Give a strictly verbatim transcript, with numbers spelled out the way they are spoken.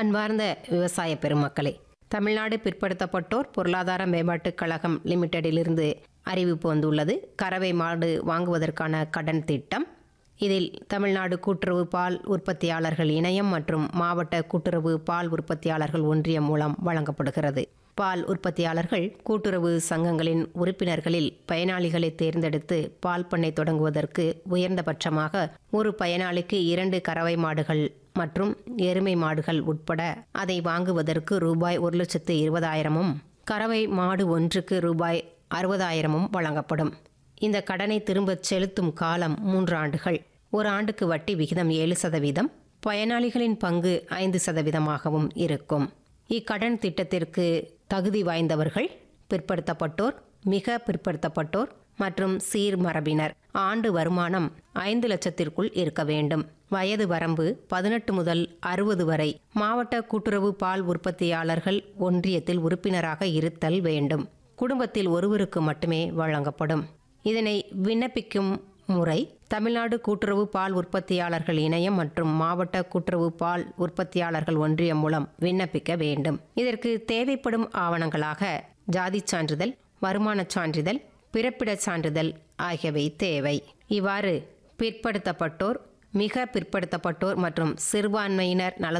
அன்பார்ந்த விவசாய பெருமக்களே, தமிழ்நாடு பிற்படுத்தப்பட்டோர் பொருளாதார மேம்பாட்டுக் கழகம் லிமிடெடிலிருந்து அறிவிப்பு வந்துள்ளது. கறவை மாடு வாங்குவதற்கான கடன் திட்டம். இதில் தமிழ்நாடு கூட்டுறவு பால் உற்பத்தியாளர்கள் இணையம் மற்றும் மாவட்ட கூட்டுறவு பால் உற்பத்தியாளர்கள் ஒன்றியம் மூலம் வழங்கப்படுகிறது. பால் உற்பத்தியாளர்கள் கூட்டுறவு சங்கங்களின் உறுப்பினர்களில் பயனாளிகளை தேர்ந்தெடுத்து பால் பண்ணை தொடங்குவதற்கு உயர்ந்தபட்சமாக ஒரு பயனாளிக்கு இரண்டு கறவை மாடுகள் மற்றும் எருமை மாடுகள் உட்பட அதை வாங்குவதற்கு ரூபாய் ஒரு லட்சத்து இருபதாயிரமும் கறவை மாடு ஒன்றுக்கு ரூபாய் அறுபதாயிரமும் வழங்கப்படும். இந்த கடனை திரும்பச் செலுத்தும் காலம் மூன்று ஆண்டுகள். ஒரு ஆண்டுக்கு வட்டி விகிதம் ஏழு சதவீதம். பயனாளிகளின் பங்கு ஐந்து சதவீதமாகவும் இருக்கும். இக்கடன் திட்டத்திற்கு தகுதி வாய்ந்தவர்கள் பிற்படுத்தப்பட்டோர், மிக பிற்படுத்தப்பட்டோர் மற்றும் சீர்மரபினர். ஆண்டு வருமானம் ஐந்து லட்சத்திற்குள் இருக்க வேண்டும். வயது வரம்பு பதினெட்டு முதல் அறுபது வரை. மாவட்ட கூட்டுறவு பால் உற்பத்தியாளர்கள் ஒன்றியத்தில் உறுப்பினராக இருத்தல் வேண்டும். குடும்பத்தில் ஒருவருக்கு மட்டுமே வழங்கப்படும். இதனை விண்ணப்பிக்கும் முறை தமிழ்நாடு கூட்டுறவு பால் உற்பத்தியாளர்கள் இணையம் மற்றும் மாவட்ட கூட்டுறவு பால் உற்பத்தியாளர்கள் ஒன்றியம் மூலம் விண்ணப்பிக்க வேண்டும். இதற்கு தேவைப்படும் ஆவணங்களாக ஜாதிச் சான்றிதழ், வருமானச் சான்றிதழ், பிறப்பிடச் சான்றிதழ் ஆகியவை தேவை. இவ்வாறு பிற்படுத்தப்பட்டோர், மிக பிற்படுத்தப்பட்டோர் மற்றும் சிறுபான்மையினர் நல